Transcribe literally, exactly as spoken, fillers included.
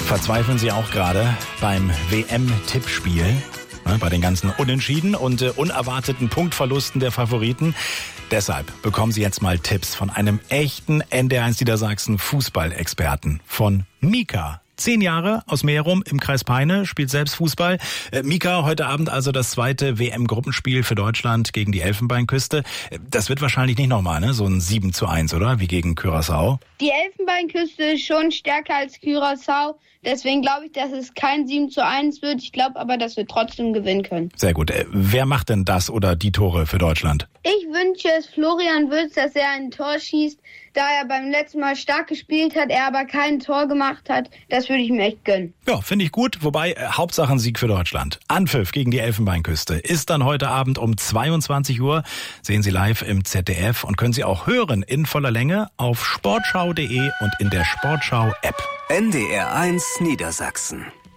Verzweifeln Sie auch gerade beim W M-Tippspiel, ne, bei den ganzen Unentschieden und äh, unerwarteten Punktverlusten der Favoriten? Deshalb bekommen Sie jetzt mal Tipps von einem echten N D R eins Niedersachsen Fußballexperten, von Mika. Zehn Jahre aus Merum im Kreis Peine, spielt selbst Fußball. Äh, Mika, heute Abend also das zweite W M-Gruppenspiel für Deutschland gegen die Elfenbeinküste. Das wird wahrscheinlich nicht nochmal, ne? So ein sieben zu eins, oder? Wie gegen Curaçao. Die Elfenbeinküste ist schon stärker als Curaçao. Deswegen glaube ich, dass es kein sieben zu eins wird. Ich glaube aber, dass wir trotzdem gewinnen können. Sehr gut. Äh, wer macht denn das oder die Tore für Deutschland? Ich wünsche es Florian Wirtz, dass er ein Tor schießt. Da er beim letzten Mal stark gespielt hat, er aber kein Tor gemacht hat, das würde ich mir echt gönnen. Ja, finde ich gut. Wobei, äh, Hauptsache ein Sieg für Deutschland. Anpfiff gegen die Elfenbeinküste ist dann heute Abend um zweiundzwanzig Uhr. Sehen Sie live im Z D F und können Sie auch hören in voller Länge auf sportschau punkt de und in der Sportschau-App. N D R eins Niedersachsen.